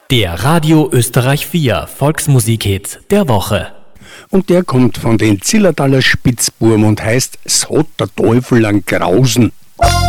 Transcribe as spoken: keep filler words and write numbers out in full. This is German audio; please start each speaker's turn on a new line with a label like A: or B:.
A: Der Radio Österreich vier Volksmusikhit der Woche.
B: Und der kommt von den Zillertaler Spitzbuben und heißt "S hat der Teufel an Grausen".